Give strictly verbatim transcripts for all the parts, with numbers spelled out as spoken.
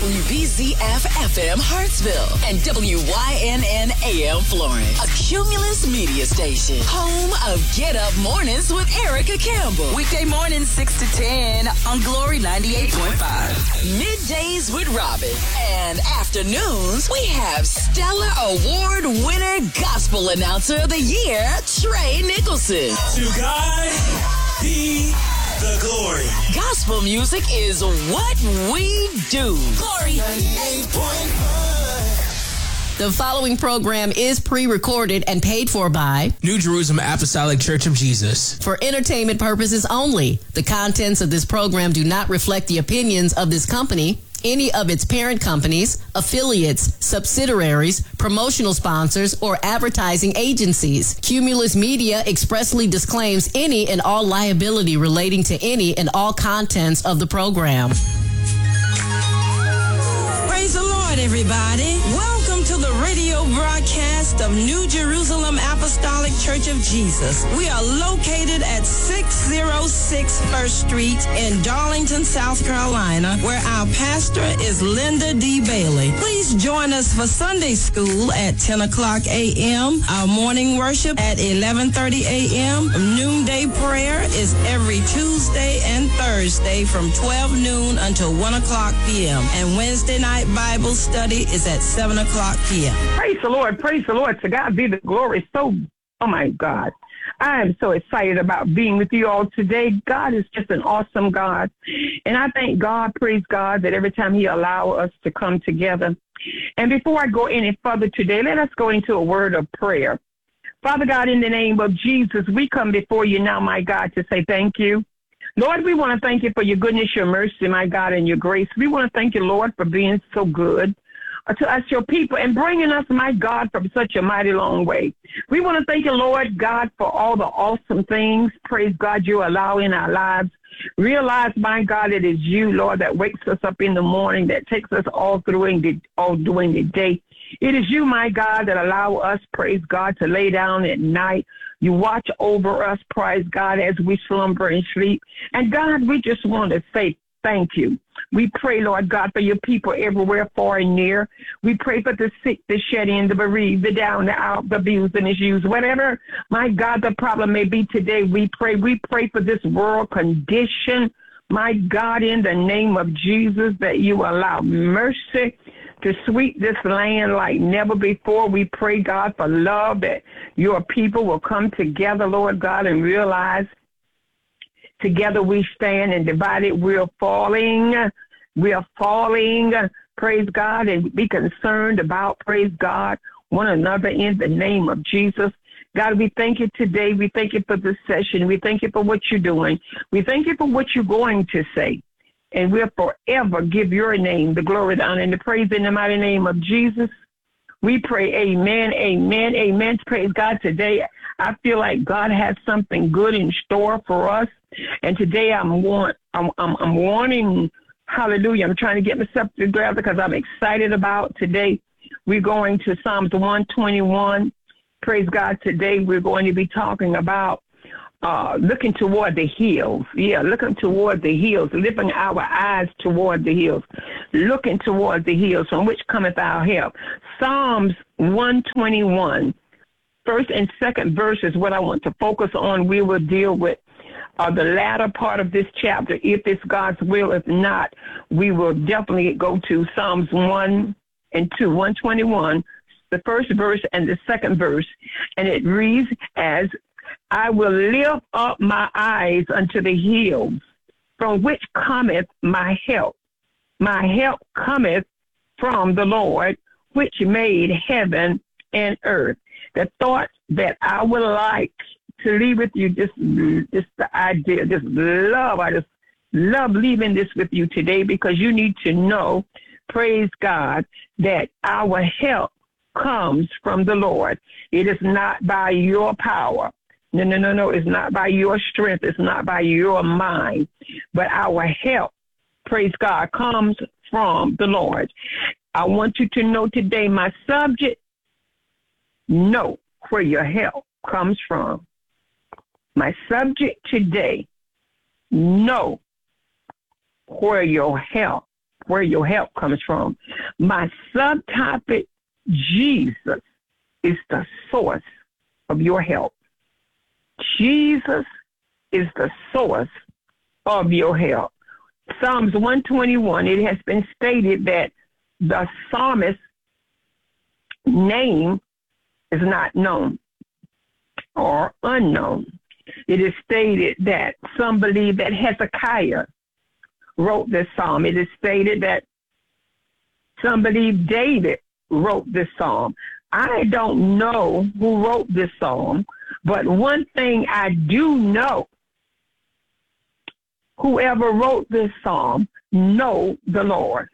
W B Z F F M Hartsville and W Y N N A M Florence. A Cumulus media station. Home of Get Up Mornings with Erica Campbell. Weekday mornings six to ten on Glory ninety-eight point five. Middays with Robin. And afternoons, we have Stellar Award winner gospel announcer of the year, Trey Nicholson. To God be the glory. Gospel music is what we do. Glory ninety-eight point five. The following program is pre-recorded and paid for by New Jerusalem Apostolic Church of Jesus. For entertainment purposes only. The contents of this program do not reflect the opinions of this company, any of its parent companies, affiliates, subsidiaries, promotional sponsors, or advertising agencies. Cumulus Media expressly disclaims any and all liability relating to any and all contents of the program. Praise the Lord, everybody. Welcome to the radio broadcast of New Jerusalem Apostolic Church of Jesus. We are located at six oh six First Street in Darlington, South Carolina, where our pastor is Linda D. Bailey. Please join us for Sunday school at ten o'clock a.m., our morning worship at eleven thirty a.m. Noonday prayer is every Tuesday and Thursday from twelve noon until one o'clock p.m. And Wednesday night Bible study is at seven o'clock p.m. Praise the Lord. Praise the Lord. To God be the glory. So, oh my God. I am so excited about being with you all today. God is just an awesome God. And I thank God, praise God, that every time he allows us to come together. And before I go any further today, let us go into a word of prayer. Father God, in the name of Jesus, we come before you now, my God, to say thank you. Lord, we want to thank you for your goodness, your mercy, my God, and your grace. We want to thank you, Lord, for being so good to us, your people, and bringing us, my God, from such a mighty long way. We want to thank you, Lord God, for all the awesome things, praise God, you allow in our lives. Realize, my God, it is you, Lord, that wakes us up in the morning, that takes us all through the, all during the day. It is you, my God, that allow us, praise God, to lay down at night. You watch over us, praise God, as we slumber and sleep. And God, we just want to say thank you. We pray, Lord God, for your people everywhere, far and near. We pray for the sick, the shed in, the bereaved, the down, the out, the abused and misused. Whatever, my God, the problem may be today, we pray. We pray for this world condition, my God, in the name of Jesus, that you allow mercy to sweep this land like never before. We pray, God, for love, that your people will come together, Lord God, and realize together we stand, and divided we're falling. We are falling, praise God, and be concerned about, praise God, one another in the name of Jesus. God, we thank you today. We thank you for this session. We thank you for what you're doing. We thank you for what you're going to say. And we'll forever give your name the glory, the honor, and the praise in the mighty name of Jesus. We pray, amen, amen, amen. Praise God. Today, I feel like God has something good in store for us. And today I'm want, I'm, I'm, I'm wanting, hallelujah, I'm trying to get myself together because I'm excited about today. We're going to Psalms one twenty-one. Praise God. Today we're going to be talking about uh, looking toward the hills. Yeah, looking toward the hills, lifting our eyes toward the hills, looking toward the hills from which cometh our help. Psalms one twenty-one, first and second verse is what I want to focus on. We will deal with Uh, the latter part of this chapter, if it's God's will. If not, we will definitely go to Psalms one and two, one twenty-one, the first verse and the second verse. And it reads as, I will lift up my eyes unto the hills, from which cometh my help. My help cometh from the Lord, which made heaven and earth. The thought that I would like to leave with you, just, just the idea, just love. I just love leaving this with you today, because you need to know, praise God, that our help comes from the Lord. It is not by your power. No, no, no, no. It's not by your strength. It's not by your mind. But our help, praise God, comes from the Lord. I want you to know today, my subject, know where your help comes from. My subject today, know where your help where your help comes from. My subtopic, Jesus is the source of your help. Jesus is the source of your help. Psalms one twenty-one, it has been stated that the psalmist's name is not known or unknown. It is stated that some believe that Hezekiah wrote this psalm. It is stated that some believe David wrote this psalm. I don't know who wrote this psalm, but one thing I do know, whoever wrote this psalm know the Lord.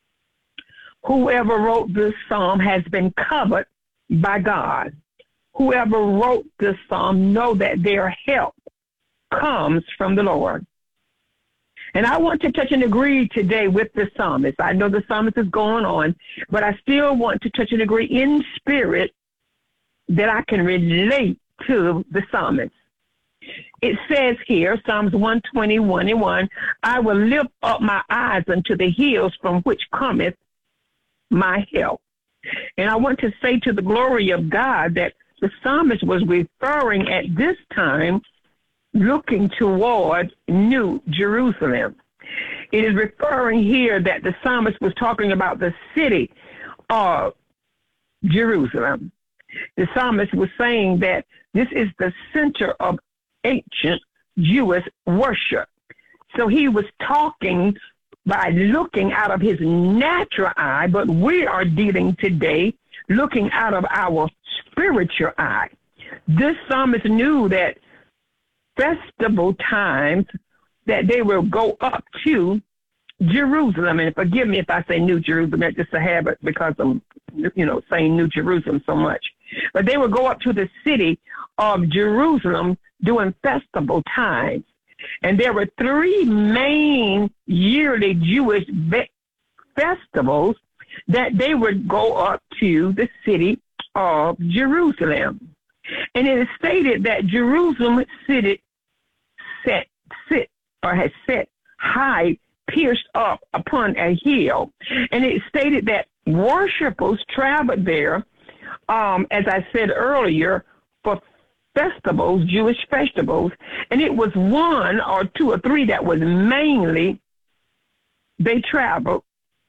Whoever wrote this psalm has been covered by God. Whoever wrote this psalm know that their help comes from the Lord. And I want to touch and agree today with the psalmist. I know the psalmist is going on, but I still want to touch and agree in spirit that I can relate to the psalmist. It says here, Psalms one twenty-one and one, I will lift up my eyes unto the hills from which cometh my help. And I want to say to the glory of God that the psalmist was referring at this time looking toward New Jerusalem. It is referring here that the psalmist was talking about the city of Jerusalem. The psalmist was saying that this is the center of ancient Jewish worship. So he was talking by looking out of his natural eye, but we are dealing today looking out of our spiritual eye. This psalmist knew that festival times that they will go up to Jerusalem. And forgive me if I say New Jerusalem, that's just a habit because I'm, you know, saying New Jerusalem so much. But they would go up to the city of Jerusalem during festival times. And there were three main yearly Jewish be- festivals that they would go up to the city of Jerusalem. And it is stated that Jerusalem city set, sit, or has set high, pierced up upon a hill. And it stated that worshipers traveled there, um, as I said earlier, for festivals, Jewish festivals. And it was one or two or three that was mainly they traveled.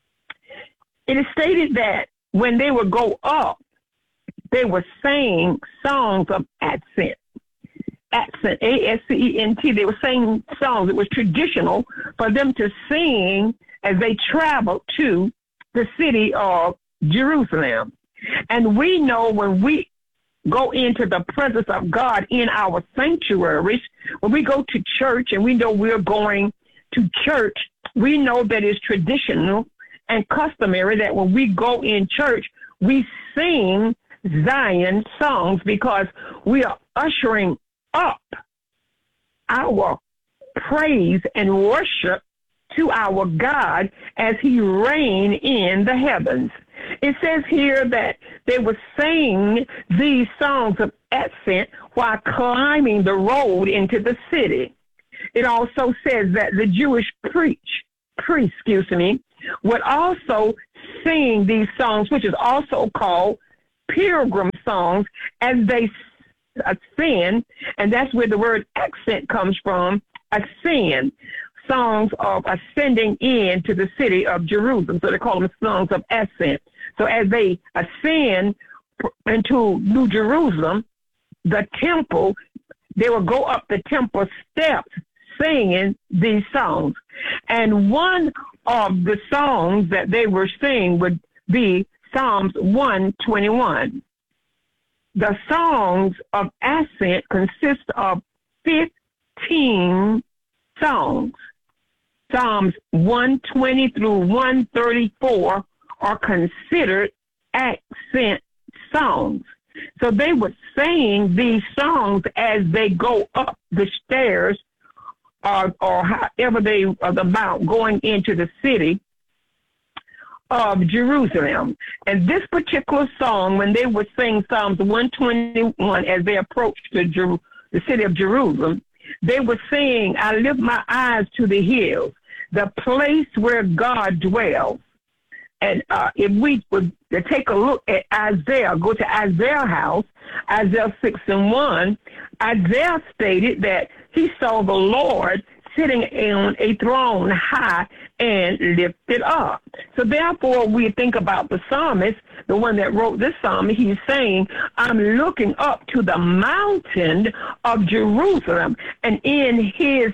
It is stated that when they would go up, they were saying songs of ascent. Ascent, A S C E N T. They were saying songs. It was traditional for them to sing as they traveled to the city of Jerusalem. And we know when we go into the presence of God in our sanctuaries, when we go to church and we know we're going to church, we know that it's traditional and customary that when we go in church, we sing Zion songs because we are ushering up our praise and worship to our God as he reigns in the heavens. It says here that they would sing these songs of ascent while climbing the road into the city. It also says that the Jewish preach, priest, excuse me, would also sing these songs, which is also called pilgrim songs, as they ascend, and that's where the word accent comes from, ascend, songs of ascending into the city of Jerusalem. So they call them songs of ascent. So as they ascend into New Jerusalem, the temple, they will go up the temple steps singing these songs. And one of the songs that they were singing would be Psalms one twenty-one. The songs of ascent consist of fifteen songs. Psalms one twenty through one thirty-four are considered ascent songs. So they were saying these songs as they go up the stairs or, or however they are about going into the city of Jerusalem. And this particular song, when they would sing Psalms one twenty-one as they approached the, Jer- the city of Jerusalem, they were saying, I lift my eyes to the hills. the place where God dwells. And uh, if we would take a look at Isaiah, go to Isaiah's house, Isaiah six and one, Isaiah stated that he saw the Lord sitting on a throne high and lifted up. So therefore, we think about the psalmist, the one that wrote this psalm, he's saying, I'm looking up to the mountain of Jerusalem. And in his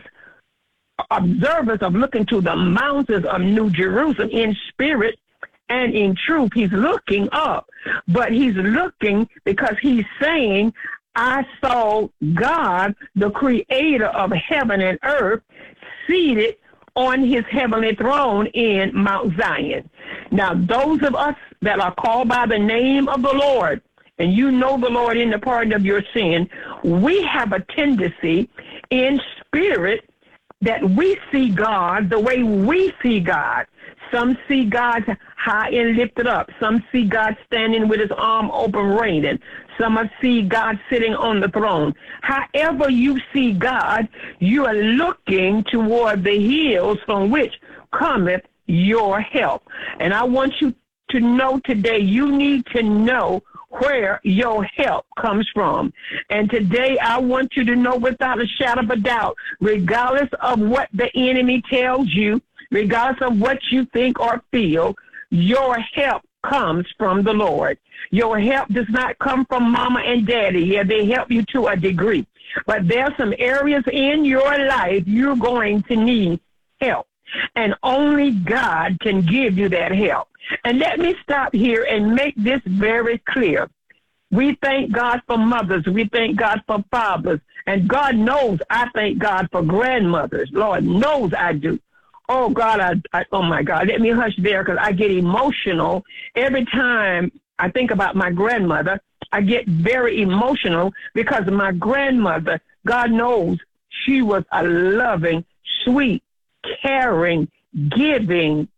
observance of looking to the mountains of New Jerusalem in spirit and in truth, he's looking up. But he's looking because he's saying, I saw God, the creator of heaven and earth, seated on his heavenly throne in Mount Zion. Now, those of us that are called by the name of the Lord, and you know the Lord in the pardon of your sin, we have a tendency in spirit that we see God the way we see God. Some see God high and lifted up. Some see God standing with his arm open reigning. Some see God sitting on the throne. However you see God, you are looking toward the hills from which cometh your help. And I want you to know today, you need to know where your help comes from. And today I want you to know without a shadow of a doubt, regardless of what the enemy tells you, regardless of what you think or feel, your help comes from the Lord. Your help does not come from mama and daddy. Yeah, they help you to a degree. But there are some areas in your life you're going to need help. And only God can give you that help. And let me stop here and make this very clear. We thank God for mothers. We thank God for fathers. And God knows I thank God for grandmothers. Lord knows I do. Oh, God, I, I, oh, my God, let me hush there because I get emotional. Every time I think about my grandmother, I get very emotional because my grandmother, God knows, she was a loving, sweet, caring, giving,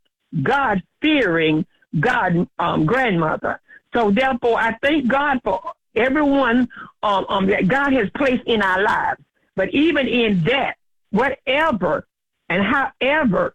God-fearing God um, grandmother. So, therefore, I thank God for everyone um, um, that God has placed in our lives. But even in that, whatever and however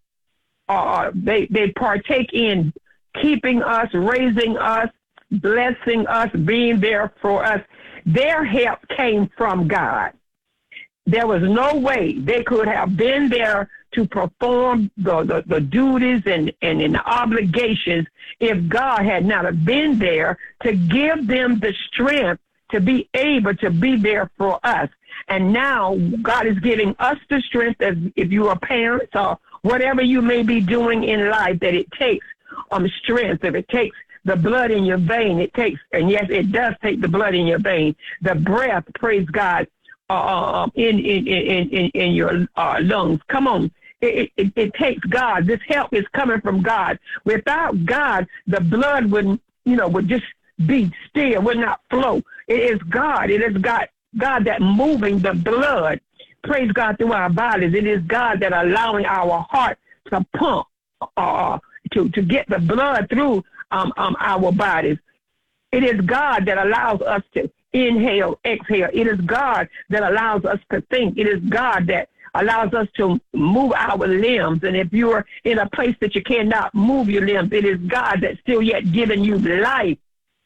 uh, they, they partake in keeping us, raising us, blessing us, being there for us, their help came from God. There was no way they could have been there to perform the, the, the duties and, and, and the obligations if God had not have been there to give them the strength to be able to be there for us. And now God is giving us the strength, as if you are parents or whatever you may be doing in life, that it takes um strength. If it takes the blood in your vein, it takes, and yes, it does take the blood in your vein, the breath, praise God, uh, in, in, in, in, in your uh, lungs. Come on. It, it, it takes God. This help is coming from God. Without God, the blood would, you know, would just be still, would not flow. It is God. It is God, God that moving the blood, praise God, through our bodies. It is God that allowing our heart to pump, uh, to, to get the blood through um, um, our bodies. It is God that allows us to inhale, exhale. It is God that allows us to think. It is God that allows us to move our limbs. And if you're in a place that you cannot move your limbs, it is God that's still yet giving you life.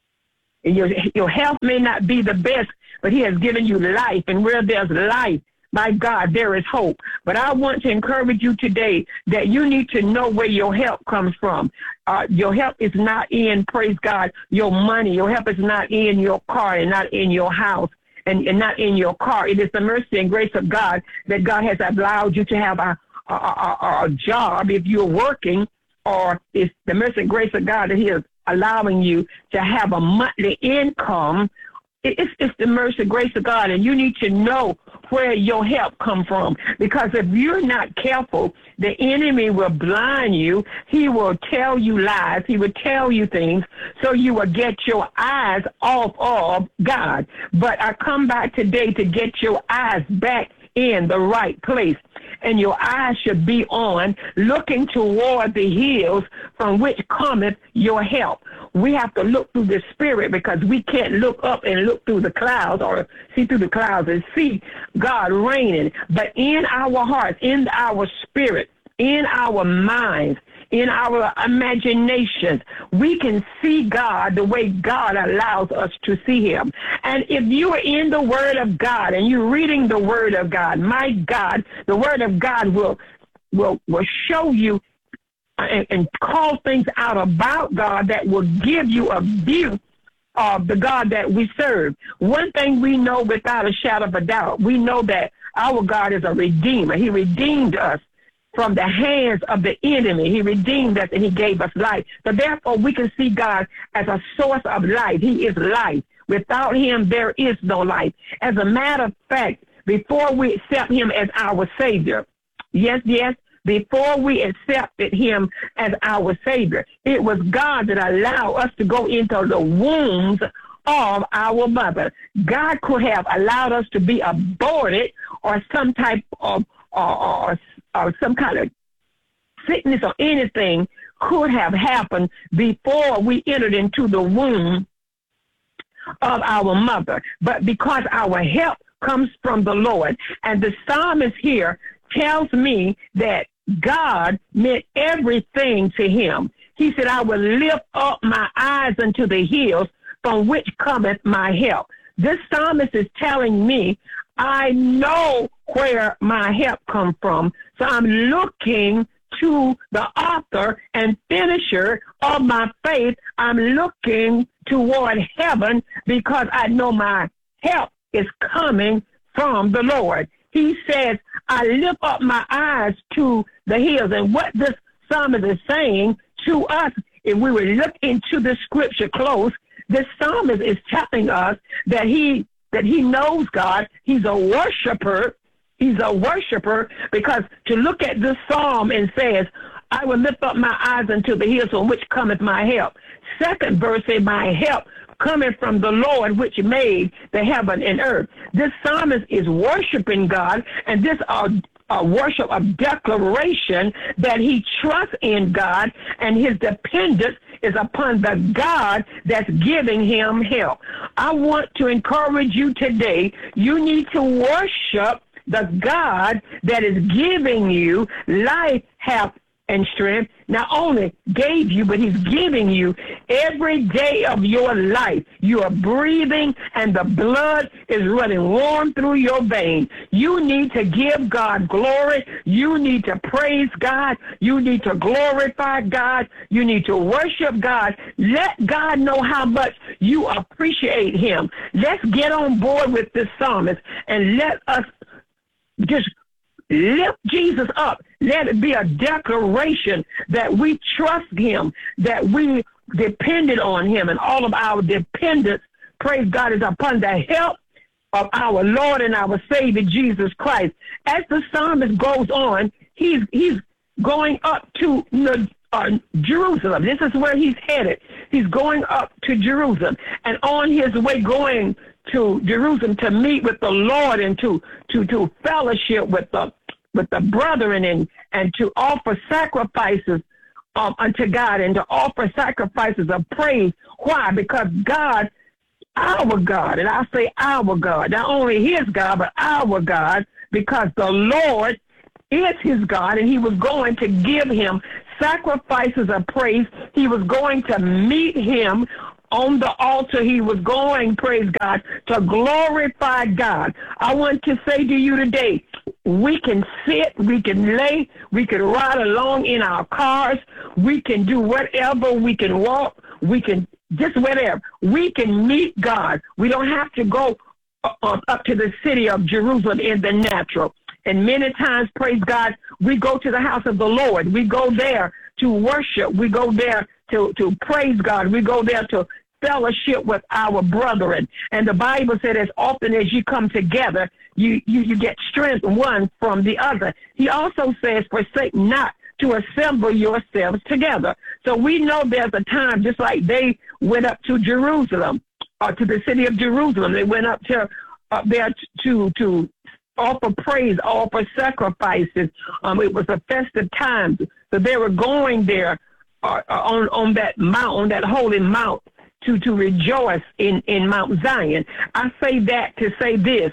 And your, your health may not be the best, but he has given you life. And where there's life, my God, there is hope. But I want to encourage you today that you need to know where your help comes from. Uh, your help is not in, praise God, your money. Your help is not in your car and not in your house and, and not in your car. It is the mercy and grace of God that God has allowed you to have a, a, a, a job if you're working, or it's the mercy and grace of God that he is allowing you to have a monthly income. It's, it's the mercy and grace of God, and you need to know where your help comes from. Because if you're not careful, the enemy will blind you. He will tell you lies. He will tell you things so you will get your eyes off of God. But I come back today to get your eyes back in the right place. And your eyes should be on looking toward the hills from which cometh your help. We have to look through the spirit, because we can't look up and look through the clouds or see through the clouds and see God reigning. But in our hearts, in our spirit, in our minds, in our imaginations, we can see God the way God allows us to see him. And if you are in the Word of God and you're reading the Word of God, my God, the Word of God will will will show you and, and call things out about God that will give you a view of the God that we serve. One thing we know without a shadow of a doubt, we know that our God is a redeemer. He redeemed us from the hands of the enemy. He redeemed us and he gave us life. So therefore we can see God as a source of life. He is life. Without him, there is no life. As a matter of fact, before we accept him as our Savior, yes, yes, before we accepted him as our Savior, it was God that allowed us to go into the wombs of our mother. God could have allowed us to be aborted or some type of or, or, or some kind of sickness or anything could have happened before we entered into the womb of our mother. But because our help comes from the Lord, and the psalmist here tells me that God meant everything to him. He said, I will lift up my eyes unto the hills from which cometh my help. This psalmist is telling me, I know where my help comes from. So I'm looking to the author and finisher of my faith. I'm looking toward heaven because I know my help is coming from the Lord. He says, I lift up my eyes to the hills. And what this psalmist is saying to us, if we would look into the scripture close, this psalmist is telling us that he that he knows God. He's a worshiper. He's a worshiper because to look at this psalm and says, I will lift up my eyes unto the hills from which cometh my help. Second verse says, my help coming from the Lord which made the heaven and earth. This psalmist is worshiping God, and this uh, a worship of declaration that he trusts in God and his dependence is upon the God that's giving him help. I want to encourage you today. You need to worship the God that is giving you life, health, and strength. Not only gave you, but he's giving you every day of your life. You are breathing and the blood is running warm through your veins. You need to give God glory. You need to praise God. You need to glorify God. You need to worship God. Let God know how much you appreciate him. Let's get on board with this psalmist and let us just lift Jesus up. Let it be a declaration that we trust him, that we depended on him, and all of our dependence, praise God, is upon the help of our Lord and our Savior, Jesus Christ. As the psalmist goes on, he's he's going up to uh, Jerusalem. This is where he's headed. He's going up to Jerusalem. And on his way going to Jerusalem to meet with the Lord and to to to fellowship with the with the brethren and and to offer sacrifices um, unto God and to offer sacrifices of praise. Why? Because God, our God, and I say our God, not only his God, but our God, because the Lord is his God, and he was going to give him sacrifices of praise. He was going to meet him on the altar. He was going, praise God, to glorify God. I want to say to you today, we can sit, we can lay, we can ride along in our cars, we can do whatever, we can walk, we can just whatever. We can meet God. We don't have to go uh, up to the city of Jerusalem in the natural. And many times, praise God, we go to the house of the Lord. We go there to worship. We go there to, to praise God. We go there to fellowship with our brethren. And the Bible said as often as you come together, you, you, you get strength one from the other. He also says, forsake not to assemble yourselves together. So we know there's a time, just like they went up to Jerusalem, or to the city of Jerusalem. They went up to up there to to offer praise, offer sacrifices. Um, it was a festive time. So they were going there uh, on, on that mount, on that holy mount, to, to rejoice in, in Mount Zion. I say that to say this.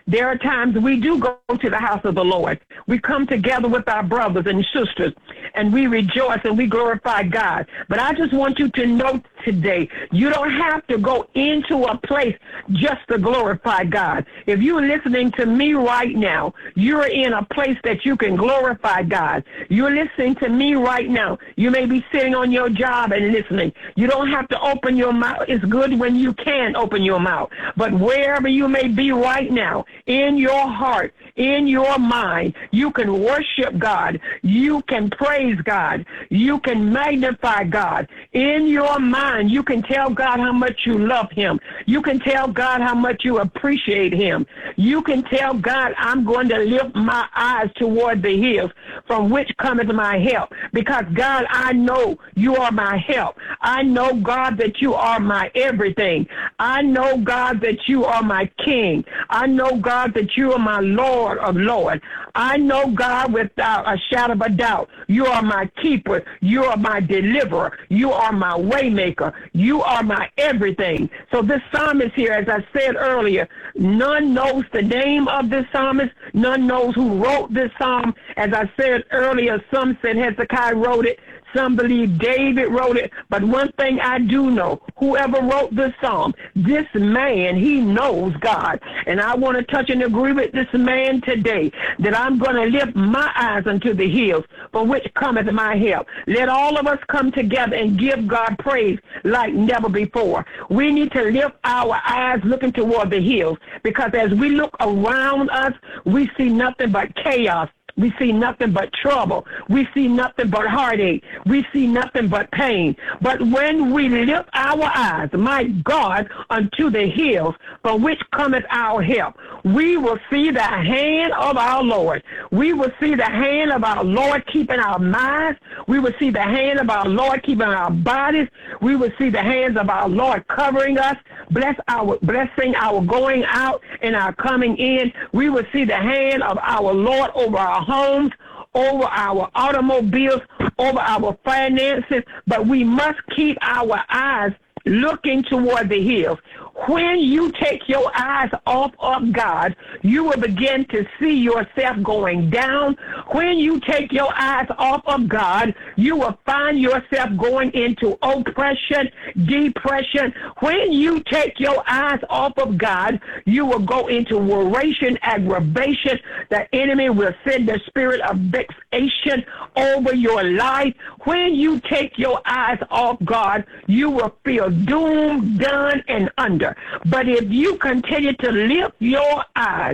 There are times we do go to the house of the Lord. We come together with our brothers and sisters, and we rejoice and we glorify God. But I just want you to know today, you don't have to go into a place just to glorify God. If you're listening to me right now, you're in a place that you can glorify God. You're listening to me right now. You may be sitting on your job and listening. You don't have to open your mouth. It's good when you can open your mouth. But wherever you may be right now, in your heart, in your mind, you can worship God. You can praise God. You can magnify God. In your mind, you can tell God how much you love him. You can tell God how much you appreciate him. You can tell God, I'm going to lift my eyes toward the hills from which cometh my help. Because God, I know you are my help. I know, God, that you are my everything. I know, God, that you are my King. I know, God, that you are my Lord of Lords. I know, God, without a shadow of a doubt, you are my keeper. You are my deliverer. You are my waymaker. You are my everything. So this psalmist here, as I said earlier, none knows the name of this psalmist. None knows who wrote this psalm. As I said earlier, some said Hezekiah wrote it. Some believe David wrote it. But one thing I do know, whoever wrote this psalm, this man, he knows God. And I want to touch and agree with this man today that I'm going to lift my eyes unto the hills from which cometh my help. Let all of us come together and give God praise like never before. We need to lift our eyes looking toward the hills, because as we look around us, we see nothing but chaos. We see nothing but trouble. We see nothing but heartache. We see nothing but pain. But when we lift our eyes, my God, unto the hills from which cometh our help, we will see the hand of our Lord. We will see the hand of our Lord keeping our minds. We will see the hand of our Lord keeping our bodies. We will see the hands of our Lord covering us, bless our blessing our going out and our coming in. We will see the hand of our Lord over our homes, over our automobiles, over our finances, but we must keep our eyes looking toward the hills. When you take your eyes off of God, you will begin to see yourself going down. When you take your eyes off of God, you will find yourself going into oppression, depression. When you take your eyes off of God, you will go into worration, aggravation. The enemy will send the spirit of vexation over your life. When you take your eyes off God, you will feel doomed, done, and under. But if you continue to lift your eyes,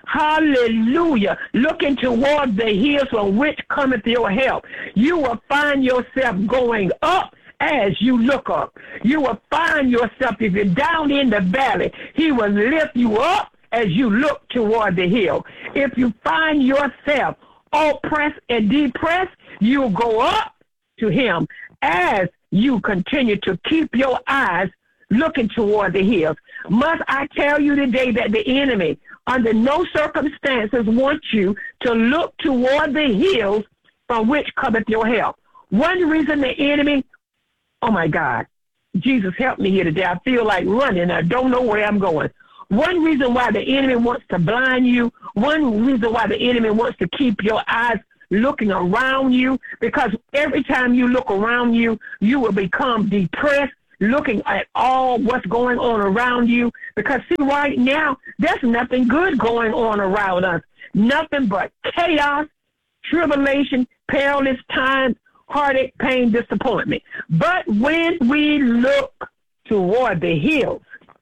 hallelujah, looking toward the hills from which cometh your help, you will find yourself going up as you look up. You will find yourself, if you're down in the valley, he will lift you up as you look toward the hill. If you find yourself oppressed and depressed, you'll go up to him as you continue to keep your eyes looking toward the hills. Must I tell you today that the enemy, under no circumstances, wants you to look toward the hills from which cometh your help. One reason the enemy, oh my God, Jesus help me here today. I feel like running. I don't know where I'm going. One reason why the enemy wants to blind you, one reason why the enemy wants to keep your eyes looking around you, because every time you look around you, you will become depressed, looking at all what's going on around you. Because see, right now, there's nothing good going on around us. Nothing but chaos, tribulation, perilous times, heartache, pain, disappointment. But when we look toward the hills,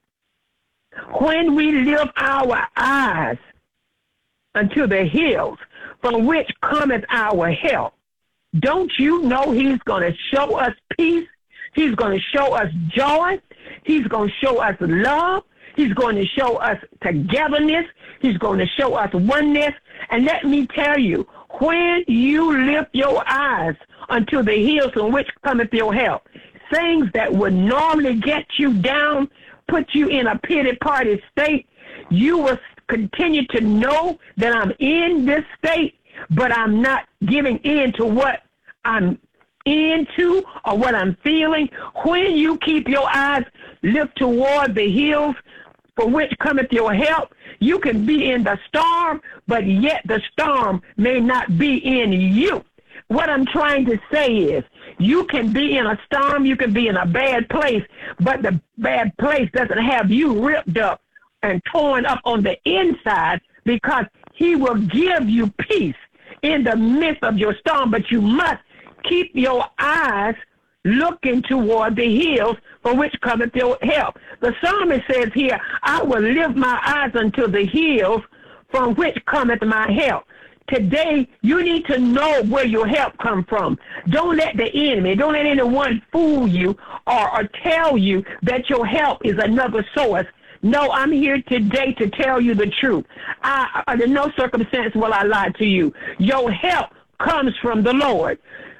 when we lift our eyes unto the hills from which cometh our help, don't you know he's going to show us peace? He's going to show us joy. He's going to show us love. He's going to show us togetherness. He's going to show us oneness. And let me tell you, when you lift your eyes unto the hills from which cometh your help, things that would normally get you down, put you in a pity party state, you will continue to know that I'm in this state, but I'm not giving in to what I'm into or what I'm feeling. When you keep your eyes lift toward the hills for which cometh your help. You can be in the storm, but yet the storm may not be in you. What I'm trying to say is, you can be in a storm, you can be in a bad place, but the bad place doesn't have you ripped up and torn up on the inside, because he will give you peace in the midst of your storm. But you must keep your eyes looking toward the hills for which cometh your help. The psalmist says here, I will lift my eyes unto the hills from which cometh my help. Today, you need to know where your help comes from. Don't let the enemy, don't let anyone fool you or, or tell you that your help is another source. No, I'm here today to tell you the truth. I, under no circumstance will I lie to you. Your help comes from the Lord.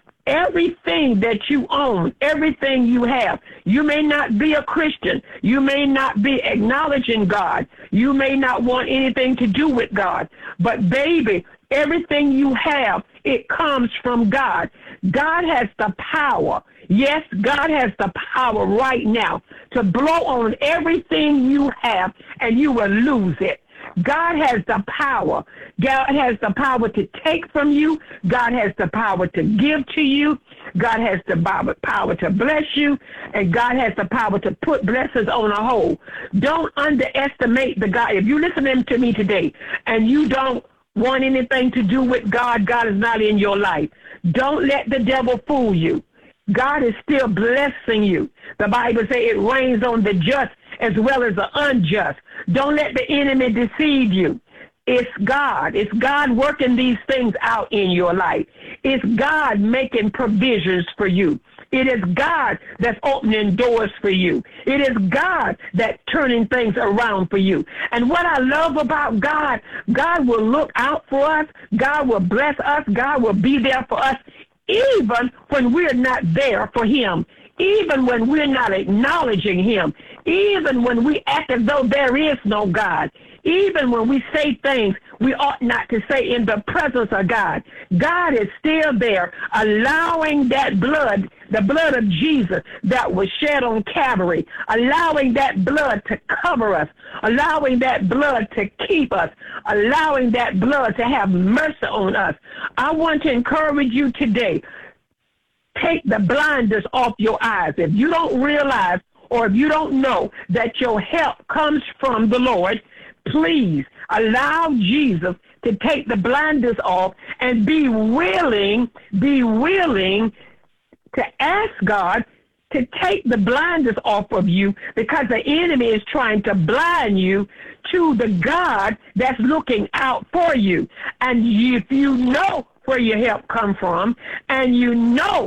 Everything that you own, everything you have, you may not be a Christian. You may not be acknowledging God. You may not want anything to do with God. But baby, everything you have, it comes from God. God has the power. Yes, God has the power right now to blow on everything you have, and you will lose it. God has the power. God has the power to take from you. God has the power to give to you. God has the power to bless you. And God has the power to put blessings on a hold. Don't underestimate the God. If you listen to me today and you don't want anything to do with God, God is not in your life. Don't let the devil fool you. God is still blessing you. The Bible says it rains on the just as well as the unjust. Don't let the enemy deceive you. It's God. It's God working these things out in your life. It's God making provisions for you. It is God that's opening doors for you. It is God that's turning things around for you. And what I love about God, God will look out for us. God will bless us. God will be there for us, even when we're not there for him, even when we're not acknowledging him, even when we act as though there is no God, even when we say things we ought not to say in the presence of God. God is still there, allowing that blood, the blood of Jesus that was shed on Calvary, allowing that blood to cover us, allowing that blood to keep us, allowing that blood to have mercy on us. I want to encourage you today, take the blinders off your eyes. If you don't realize or if you don't know that your help comes from the Lord, please allow Jesus to take the blinders off and be willing, be willing to ask God to take the blinders off of you, because the enemy is trying to blind you to the God that's looking out for you. And if you know where your help comes from, and you know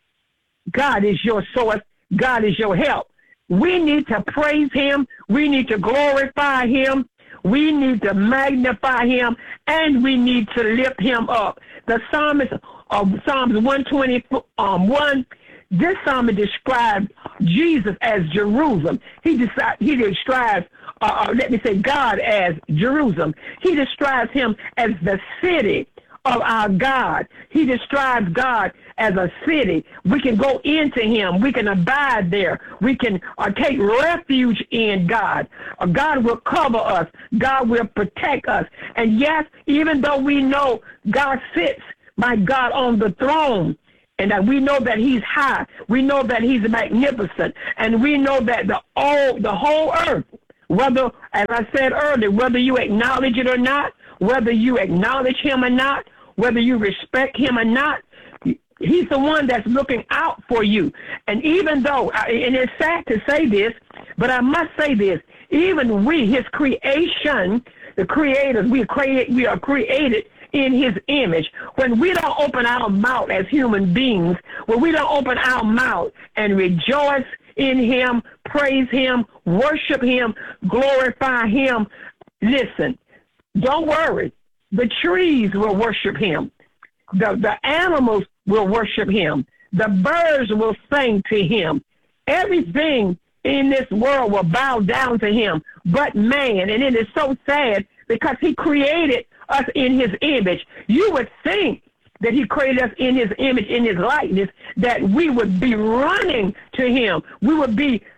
God is your source, God is your help, we need to praise him. We need to glorify him. We need to magnify him, and we need to lift him up. The psalmist of Psalms one twenty-one, um, this psalmist described Jesus as Jerusalem. He, deci- he describes, uh, let me say, God as Jerusalem. He describes him as the city of our God. He describes God as a city. We can go into him. We can abide there. We can uh, take refuge in God. Uh, God will cover us. God will protect us. And yes, even though we know God sits, my God, on the throne, and that we know that he's high, we know that he's magnificent, and we know that the all the whole earth, whether, as I said earlier, whether you acknowledge it or not, whether you acknowledge him or not, whether you respect him or not, he's the one that's looking out for you. And even though, and it's sad to say this, but I must say this, even we, his creation, the creators, we, create, we are created in his image. When we don't open our mouth as human beings, when we don't open our mouth and rejoice in him, praise him, worship him, glorify him, listen, don't worry. The trees will worship him. The, the animals will worship him. The birds will sing to him. Everything in this world will bow down to him but man. And it is so sad because he created us in his image. You would think that he created us in his image, in his likeness, that we would be running to him. We would be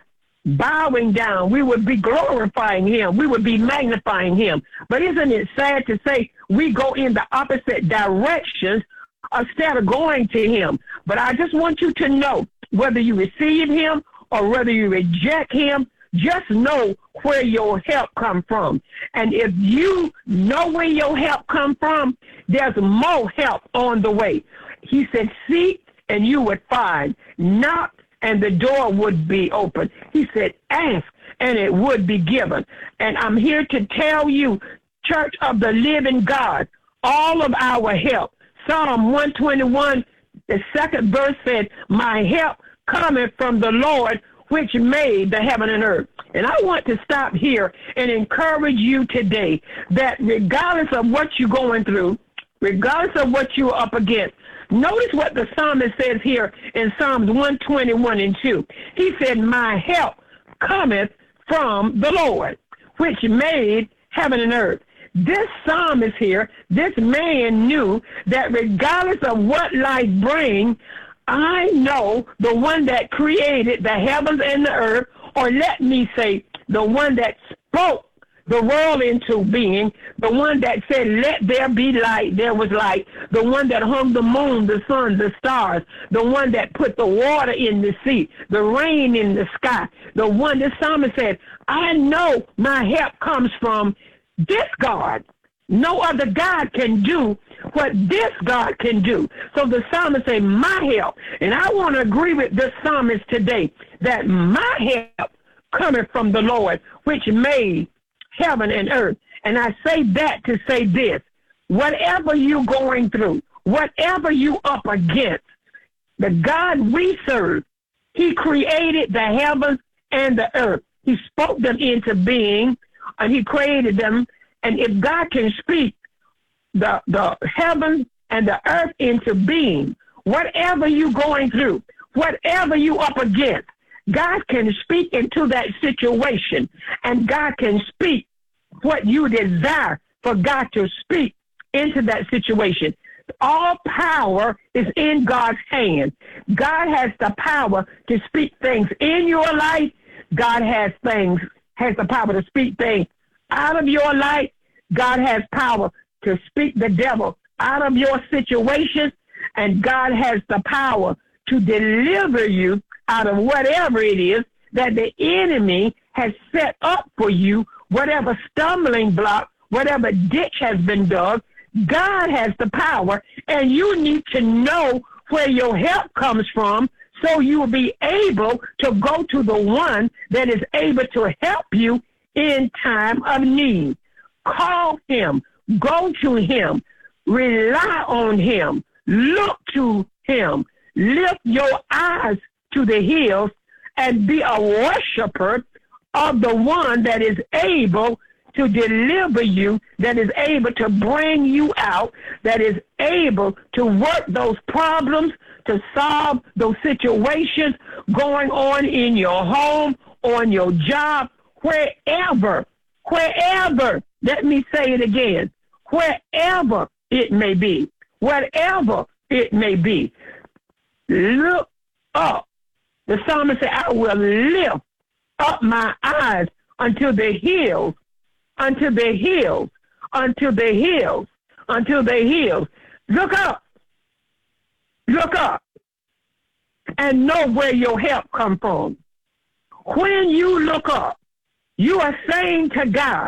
bowing down. We would be glorifying him. We would be magnifying him. But isn't it sad to say we go in the opposite directions instead of going to him? But I just want you to know, whether you receive him or whether you reject him, just know where your help come from. And if you know where your help come from, there's more help on the way. He said, seek and you would find. Knock and the door would be open. He said, ask and it would be given. And I'm here to tell you, Church of the Living God, all of our help. Psalm one twenty-one, the second verse said, my help cometh from the Lord, which made the heaven and earth. And I want to stop here and encourage you today that regardless of what you're going through, regardless of what you're up against, notice what the psalmist says here in Psalms one twenty-one and two. He said, my help cometh from the Lord, which made heaven and earth. This psalmist here, this man knew that regardless of what life brings, I know the one that created the heavens and the earth, or let me say, the one that spoke the world into being, the one that said, let there be light, there was light, the one that hung the moon, the sun, the stars, the one that put the water in the sea, the rain in the sky, the one, the psalmist said, I know my help comes from this God. No other God can do what this God can do. So the psalmist say, my help. And I want to agree with this psalmist today that my help cometh from the Lord, which made heaven and earth. And I say that to say this, whatever you're going through, whatever you up against, the God we serve, he created the heavens and the earth. He spoke them into being, and he created them. And if God can speak the, the heavens and the earth into being, whatever you're going through, whatever you up against, God can speak into that situation, and God can speak what you desire for God to speak into that situation. All power is in God's hand. God has the power to speak things in your life. God has things, has the power to speak things out of your life. God has power to speak the devil out of your situation, and God has the power to deliver you out of whatever it is that the enemy has set up for you, whatever stumbling block, whatever ditch has been dug. God has the power, and you need to know where your help comes from so you will be able to go to the one that is able to help you in time of need. Call him, go to him, rely on him, look to him, lift your eyes to the hills and be a worshiper of the one that is able to deliver you, that is able to bring you out, that is able to work those problems, to solve those situations going on in your home, on your job, wherever, wherever, let me say it again, wherever it may be, whatever it may be, look up. The psalmist said, I will lift up my eyes unto the hills, unto the hills, unto the hills, unto the hills. Look up. Look up. And know where your help comes from. When you look up, you are saying to God,